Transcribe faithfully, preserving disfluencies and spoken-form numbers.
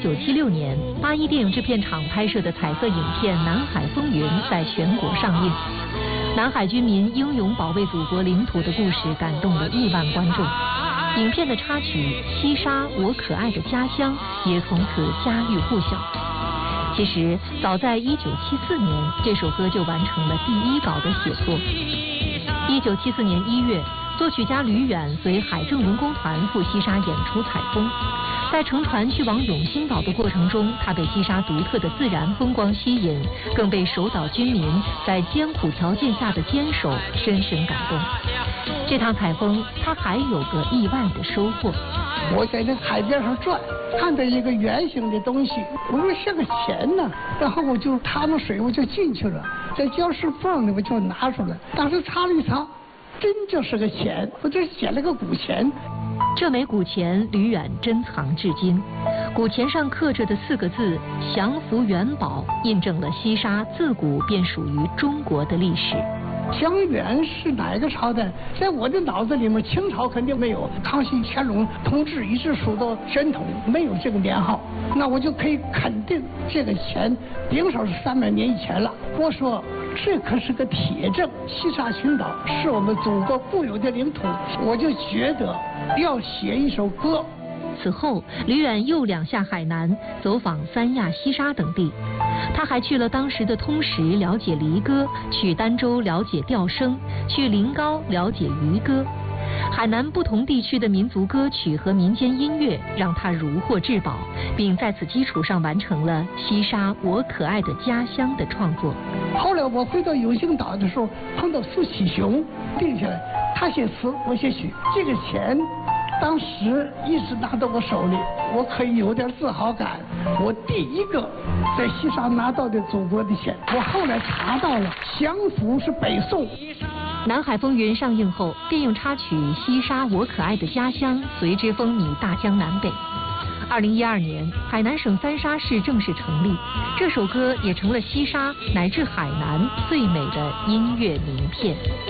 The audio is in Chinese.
九七六年，八一电影制片厂拍摄的彩色影片《南海风云》在全国上映。南海军民英勇保卫祖国领土的故事感动了亿万观众。影片的插曲《西沙我可爱的家乡》也从此家喻户晓。其实，早在一九七四年，这首歌就完成了第一稿的写作。一九七四年一月，作曲家吕远随海政文工团赴西沙演出采风。在乘船去往永兴岛的过程中，他被西沙独特的自然风光吸引，更被守岛军民在艰苦条件下的坚守深深感动。这趟采风，他还有个意外的收获。 我在这海边上转，看到一个圆形的东西，我说像个钱呢，然后我就踏着水，我就进去了，在礁石缝里我就拿出来，当时擦了一擦，真就是个钱，我这捡了个古钱。 这枚古钱吕远珍藏至今，古钱上刻着的四个字“降服元宝”，印证了西沙自古便属于中国的历史。 江源是哪个朝代？在我的脑子里面，清朝肯定没有，康熙、乾隆同治一直数到宣统，没有这个年号，那我就可以肯定这个钱顶少是三百年以前了。我说这可是个铁证，西沙群岛是我们祖国固有的领土，我就觉得要写一首歌。 此后，吕远又两下海南，走访三亚、西沙等地。他还去了当时的通石了解离歌，去儋州了解调声，去临高了解渔歌。海南不同地区的民族歌曲和民间音乐让他如获至宝，并在此基础上完成了《西沙我可爱的家乡》的创作。 后来我回到永兴岛的时候，碰到苏启雄，定下来，他写词，我写曲。这个钱当时一直拿到我手里，我可以有点自豪感。我第一个在西沙拿到的祖国的钱，我后来查到了，降服是北宋。 南海风云上映后，电影插曲《西沙我可爱的家乡》随之风靡大江南北。二零一二年，海南省三沙市正式成立，这首歌也成了西沙乃至海南最美的音乐名片。